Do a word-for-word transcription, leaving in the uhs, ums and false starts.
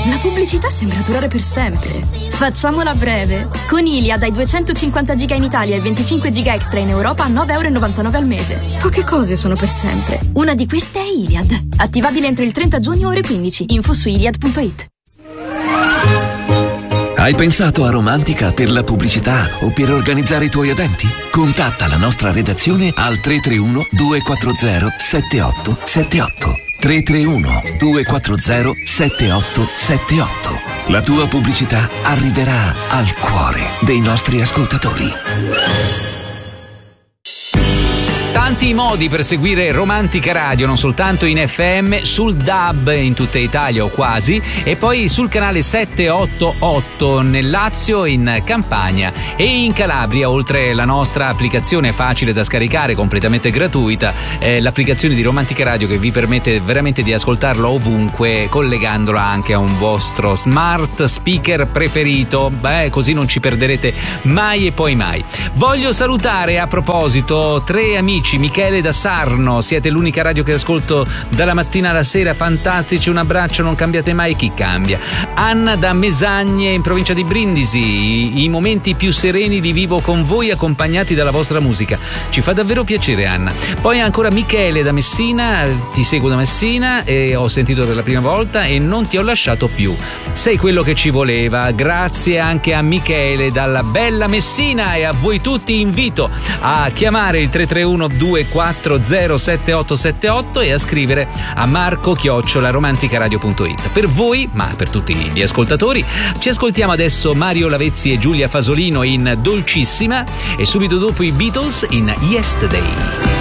La pubblicità sembra durare per sempre. Facciamola breve. Con Iliad hai duecentocinquanta giga in Italia e venticinque giga extra in Europa a nove virgola novantanove euro al mese. Poche cose sono per sempre. Una di queste è Iliad. Attivabile entro il trenta giugno ore quindici. Info su iliad punto it. Hai pensato a Romantica per la pubblicità o per organizzare i tuoi eventi? Contatta la nostra redazione al tre tre uno due quattro zero sette otto sette otto. tre tre uno due quattro zero sette otto sette otto. La tua pubblicità arriverà al cuore dei nostri ascoltatori. Tanti i modi per seguire Romantica Radio, non soltanto in F M, sul D A B in tutta Italia o quasi, e poi sul canale settecentottantotto nel Lazio, in Campania e in Calabria. Oltre la nostra applicazione facile da scaricare, completamente gratuita, eh, l'applicazione di Romantica Radio che vi permette veramente di ascoltarlo ovunque, collegandola anche a un vostro smart speaker preferito. Beh, così non ci perderete mai e poi mai. Voglio salutare a proposito tre amici. Michele da Sarno, siete l'unica radio che ascolto dalla mattina alla sera, fantastici, un abbraccio, non cambiate mai, chi cambia. Anna da Mesagne in provincia di Brindisi, i, i momenti più sereni li vivo con voi accompagnati dalla vostra musica, ci fa davvero piacere Anna. Poi ancora Michele da Messina, ti seguo da Messina e ho sentito per la prima volta e non ti ho lasciato più, sei quello che ci voleva. Grazie anche a Michele dalla bella Messina, e a voi tutti invito a chiamare il tre tre uno due quattro zero sette otto sette otto e a scrivere a marco chiocciola romanticaradio punto it. Per voi, ma per tutti gli ascoltatori, ci ascoltiamo adesso Mario Lavezzi e Giulia Fasolino in Dolcissima e subito dopo i Beatles in Yesterday.